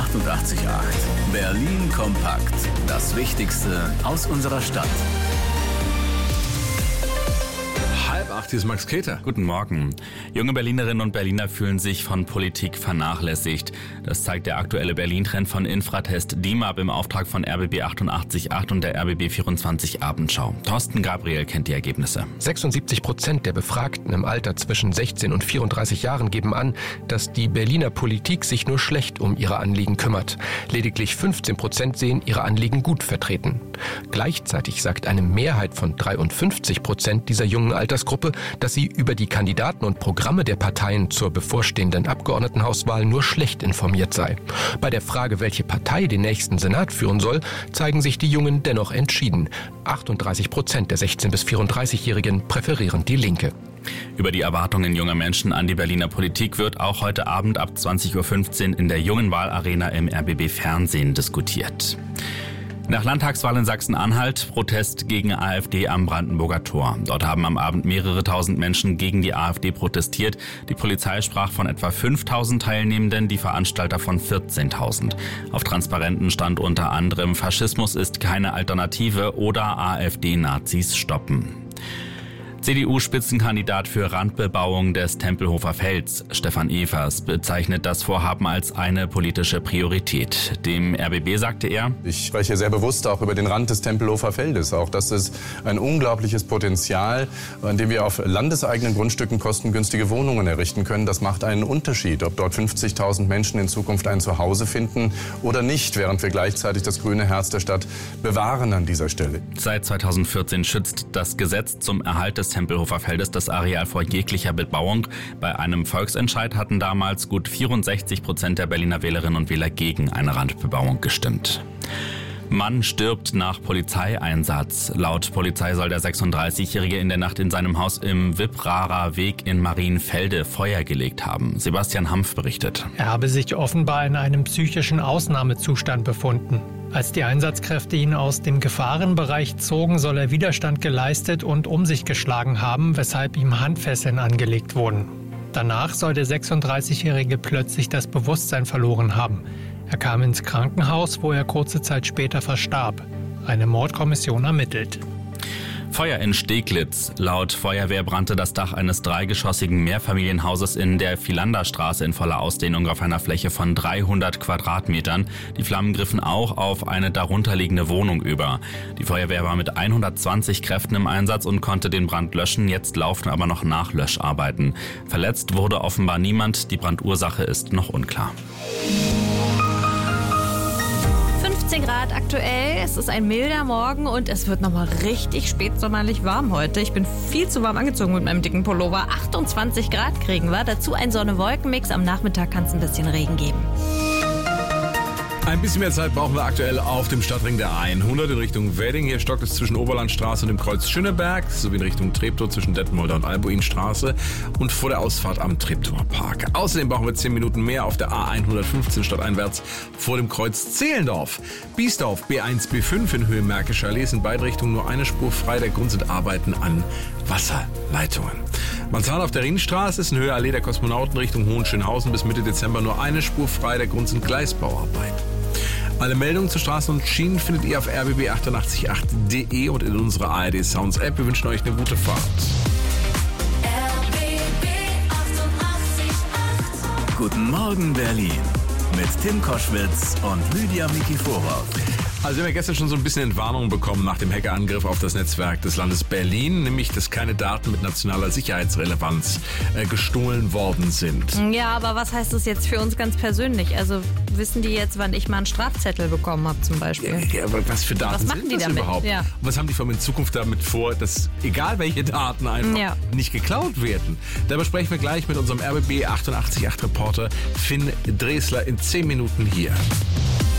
88,8. Berlin kompakt. Das Wichtigste aus unserer Stadt. 7:30, hier ist Max Keter. Guten Morgen. Junge Berlinerinnen und Berliner fühlen sich von Politik vernachlässigt. Das zeigt der aktuelle Berlin-Trend von Infratest DIMAP im Auftrag von RBB 88,8 und der RBB 24 Abendschau. Thorsten Gabriel kennt die Ergebnisse. 76% der Befragten im Alter zwischen 16 und 34 Jahren geben an, dass die Berliner Politik sich nur schlecht um ihre Anliegen kümmert. Lediglich 15% sehen ihre Anliegen gut vertreten. Gleichzeitig sagt eine Mehrheit von 53% dieser jungen Altersgruppe, dass sie über die Kandidaten und Programme der Parteien zur bevorstehenden Abgeordnetenhauswahl nur schlecht informiert sei. Bei der Frage, welche Partei den nächsten Senat führen soll, zeigen sich die Jungen dennoch entschieden. 38% der 16- bis 34-Jährigen präferieren die Linke. Über die Erwartungen junger Menschen an die Berliner Politik wird auch heute Abend ab 20.15 Uhr in der Jungen Wahlarena im RBB Fernsehen diskutiert. Nach Landtagswahl in Sachsen-Anhalt Protest gegen AfD am Brandenburger Tor. Dort haben am Abend mehrere tausend Menschen gegen die AfD protestiert. Die Polizei sprach von etwa 5.000 Teilnehmenden, die Veranstalter von 14.000. Auf Transparenten stand unter anderem: Faschismus ist keine Alternative oder AfD-Nazis stoppen. CDU-Spitzenkandidat für Randbebauung des Tempelhofer Felds, Stefan Evers, bezeichnet das Vorhaben als eine politische Priorität. Dem RBB sagte er: Ich spreche sehr bewusst auch über den Rand des Tempelhofer Feldes. Auch das ist ein unglaubliches Potenzial, an dem wir auf landeseigenen Grundstücken kostengünstige Wohnungen errichten können. Das macht einen Unterschied, ob dort 50.000 Menschen in Zukunft ein Zuhause finden oder nicht, während wir gleichzeitig das grüne Herz der Stadt bewahren an dieser Stelle. Seit 2014 schützt das Gesetz zum Erhalt des Tempelhofer Feldes das Areal vor jeglicher Bebauung. Bei einem Volksentscheid hatten damals gut 64% der Berliner Wählerinnen und Wähler gegen eine Randbebauung gestimmt. Mann stirbt nach Polizeieinsatz. Laut Polizei soll der 36-Jährige in der Nacht in seinem Haus im Wiprarer Weg in Marienfelde Feuer gelegt haben. Sebastian Hampf berichtet. Er habe sich offenbar in einem psychischen Ausnahmezustand befunden. Als die Einsatzkräfte ihn aus dem Gefahrenbereich zogen, soll er Widerstand geleistet und um sich geschlagen haben, weshalb ihm Handfesseln angelegt wurden. Danach soll der 36-Jährige plötzlich das Bewusstsein verloren haben. Er kam ins Krankenhaus, wo er kurze Zeit später verstarb. Eine Mordkommission ermittelt. Feuer in Steglitz. Laut Feuerwehr brannte das Dach eines dreigeschossigen Mehrfamilienhauses in der Philanderstraße in voller Ausdehnung auf einer Fläche von 300 Quadratmetern. Die Flammen griffen auch auf eine darunterliegende Wohnung über. Die Feuerwehr war mit 120 Kräften im Einsatz und konnte den Brand löschen. Jetzt laufen aber noch Nachlöscharbeiten. Verletzt wurde offenbar niemand. Die Brandursache ist noch unklar. 15 Grad aktuell, es ist ein milder Morgen und es wird nochmal richtig spätsommerlich warm heute. Ich bin viel zu warm angezogen mit meinem dicken Pullover. 28 Grad kriegen wir, dazu ein Sonne-Wolken-Mix. Am Nachmittag kann es ein bisschen Regen geben. Ein bisschen mehr Zeit brauchen wir aktuell auf dem Stadtring der 100 in Richtung Wedding. Hier stockt es zwischen Oberlandstraße und dem Kreuz Schöneberg, sowie in Richtung Treptow zwischen Detmolder und Albuinstraße und vor der Ausfahrt am Treptower Park. Außerdem brauchen wir 10 Minuten mehr auf der A115 stadteinwärts vor dem Kreuz Zehlendorf. Biesdorf B1, B5 in Höhe Märkischer Allee ist in beide Richtungen nur eine Spur frei. Der Grund sind Arbeiten an Wasserleitungen. Marzahn auf der Ringstraße ist in Höhe Allee der Kosmonauten Richtung Hohenschönhausen bis Mitte Dezember nur eine Spur frei. Der Grund sind Gleisbauarbeiten. Alle Meldungen zu Straßen und Schienen findet ihr auf rbb888.de und in unserer ARD Sounds App. Wir wünschen euch eine gute Fahrt. RBB 88,8. Guten Morgen Berlin mit Tim Koschwitz und Lydia Mikiforov. Also wir haben ja gestern schon so ein bisschen Entwarnung bekommen nach dem Hackerangriff auf das Netzwerk des Landes Berlin, nämlich dass keine Daten mit nationaler Sicherheitsrelevanz gestohlen worden sind. Ja, aber was heißt das jetzt für uns ganz persönlich? Also wissen die jetzt, wann ich mal einen Strafzettel bekommen habe zum Beispiel? Ja, aber was für Daten machen sind die das damit? überhaupt? Ja. Und was haben die vor allem in Zukunft damit vor, dass egal welche Daten einfach nicht geklaut werden? Darüber sprechen wir gleich mit unserem RBB 88,8 Reporter Finn Dresler in 10 Minuten hier.